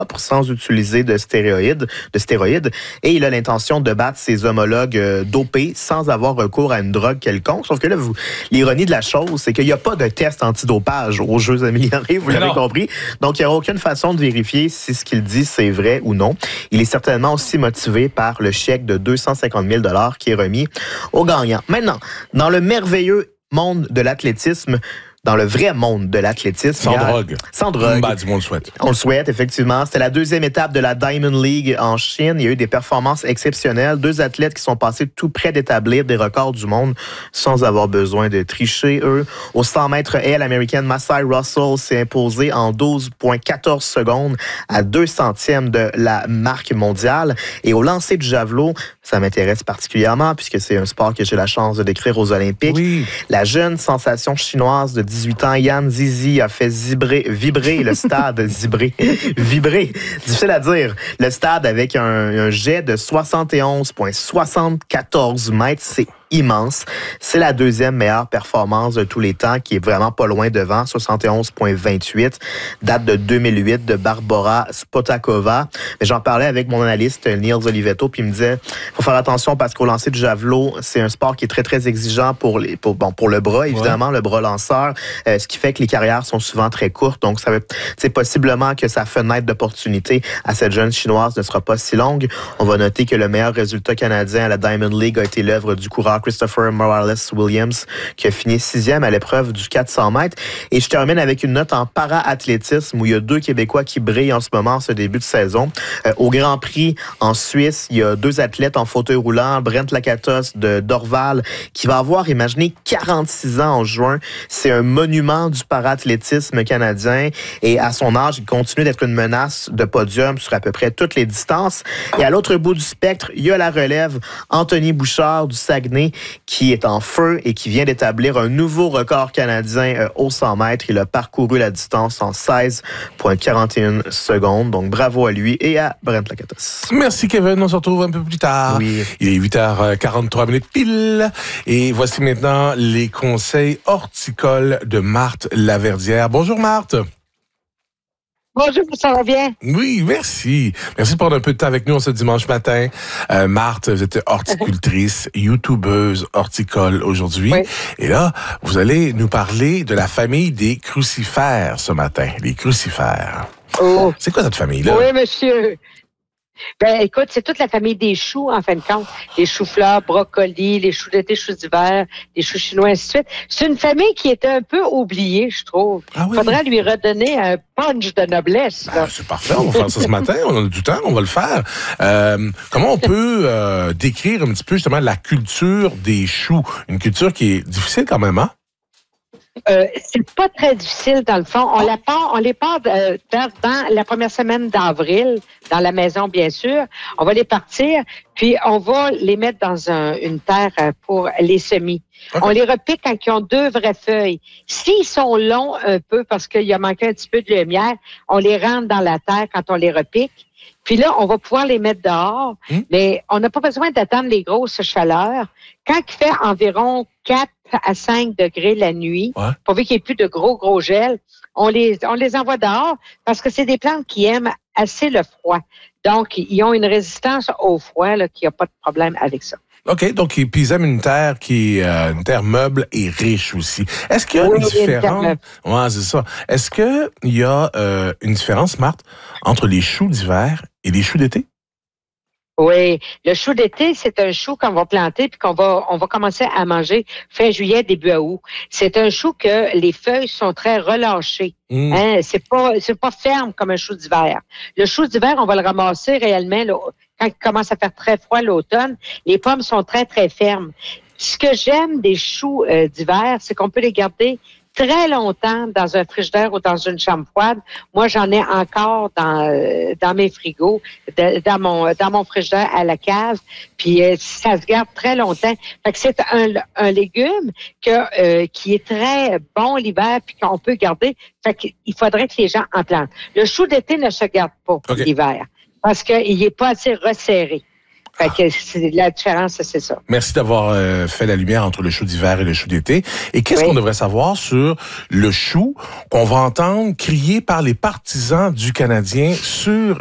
sans utiliser de stéroïdes, et il a l'intention de battre ses homologues dopés sans avoir recours à une drogue quelconque. Sauf que là, l'ironie de la chose, c'est qu'il n'y a pas de test antidopage aux Jeux améliorés, vous l'avez compris. Donc, il n'y aura aucune façon de vérifier si ce qu'il dit, c'est vrai ou non. Il est certainement aussi motivé par le chèque de 250 000 $ qui est remis aux gagnants. Maintenant, dans le merveilleux monde de l'athlétisme, dans le vrai monde de l'athlétisme. Sans drogue. Sans drogue. Bah, du monde le souhaite. On le souhaite, effectivement. C'était la deuxième étape de la Diamond League en Chine. Il y a eu des performances exceptionnelles. 2 athlètes qui sont passés tout près d'établir des records du monde sans avoir besoin de tricher, eux. Au 100 mètres haies, l'Américaine Massai Russell s'est imposée en 12,14 secondes à 2 centièmes de la marque mondiale. Et au lancer du javelot, ça m'intéresse particulièrement puisque c'est un sport que j'ai la chance de décrire aux Olympiques. Oui. La jeune sensation chinoise de 18 ans, Yan Zizi, a fait vibrer le stade. Vibrer, difficile à dire. Le stade avec un jet de 71,74 mètres, c'est immense. C'est la deuxième meilleure performance de tous les temps, qui est vraiment pas loin devant, 71,28, date de 2008 de Barbora Spotakova. Mais j'en parlais avec mon analyste Niels Olivetto, puis il me disait, faut faire attention parce qu'au lancer du javelot, c'est un sport qui est très, très exigeant pour le bras, évidemment, le bras lanceur, ce qui fait que les carrières sont souvent très courtes. Donc, c'est possiblement que sa fenêtre d'opportunité à cette jeune Chinoise ne sera pas si longue. On va noter que le meilleur résultat canadien à la Diamond League a été l'œuvre du coureur Christopher Morales-Williams, qui a fini 6e à l'épreuve du 400 mètres. Et je termine avec une note en para-athlétisme, où il y a 2 Québécois qui brillent en ce moment, ce début de saison. Au Grand Prix, en Suisse, il y a 2 athlètes en fauteuil roulant, Brent Lakatos de Dorval, qui va avoir, imaginez, 46 ans en juin. C'est un monument du para-athlétisme canadien. Et à son âge, il continue d'être une menace de podium sur à peu près toutes les distances. Et à l'autre bout du spectre, il y a la relève, Anthony Bouchard du Saguenay, qui est en feu et qui vient d'établir un nouveau record canadien au 100 mètres. Il a parcouru la distance en 16,41 secondes. Donc, bravo à lui et à Brent Lakatos. Merci, Kevin. On se retrouve un peu plus tard. Oui. Il est 8h43 pile. Et voici maintenant les conseils horticoles de Marthe Laverdière. Bonjour, Marthe. Bonjour, ça va bien? Oui, merci. Merci de prendre un peu de temps avec nous ce dimanche matin. Marthe, vous êtes horticultrice, youtubeuse horticole aujourd'hui. Oui. Et là, vous allez nous parler de la famille des crucifères ce matin. Les crucifères. Oh. C'est quoi cette famille-là? Oui, monsieur. Ben, écoute, c'est toute la famille des choux, en fin de compte. Les choux-fleurs, brocolis, les choux d'été, choux d'hiver, les choux chinois, ainsi de suite. C'est une famille qui est un peu oubliée, je trouve. Ah oui? Faudrait lui redonner un punch de noblesse. Ben, c'est parfait, on va faire ça ce matin. On a du temps, on va le faire. Comment on peut décrire un petit peu, justement, la culture des choux? Une culture qui est difficile quand même, hein? C'est pas très difficile dans le fond. On les part dans la première semaine d'avril, dans la maison bien sûr. On va les partir, puis on va les mettre dans une terre pour les semis. Okay. On les repique quand ils ont 2 vraies feuilles. S'ils sont longs un peu parce qu'il a manqué un petit peu de lumière, on les rentre dans la terre quand on les repique. Puis là, on va pouvoir les mettre dehors, mais on n'a pas besoin d'attendre les grosses chaleurs. Quand il fait environ 4 à 5 degrés la nuit, pourvu qu'il n'y ait plus de gros gel, on les envoie dehors parce que c'est des plantes qui aiment assez le froid. Donc, ils ont une résistance au froid, là, qu'il n'y a pas de problème avec ça. OK, donc puis ils aiment une terre qui est une terre meuble et riche aussi. Est-ce qu'il y a une différence? Ouais, c'est ça. Est-ce qu'il y a une différence, Marthe, entre les choux d'hiver et les choux d'été? Oui, le chou d'été, c'est un chou qu'on va planter puis on va commencer à manger fin juillet, début août. C'est un chou que les feuilles sont très relâchées. Hein? C'est pas ferme comme un chou d'hiver. Le chou d'hiver, on va le ramasser réellement là, quand il commence à faire très froid l'automne. Les pommes sont très, très fermes. Ce que j'aime des choux d'hiver, c'est qu'on peut les garder très longtemps dans un frigidaire ou dans une chambre froide. Moi, j'en ai encore dans mes frigos, dans mon frigidaire à la cave. Puis ça se garde très longtemps. Fait que c'est un légume qui est très bon l'hiver puis qu'on peut garder. Fait qu'il faudrait que les gens en plantent. Le chou d'été ne se garde pas l'hiver parce qu'il n'est pas assez resserré. Fait que la différence, c'est ça. Merci d'avoir fait la lumière entre le chou d'hiver et le chou d'été. Et qu'est-ce qu'on devrait savoir sur le chou qu'on va entendre crier par les partisans du Canadien sur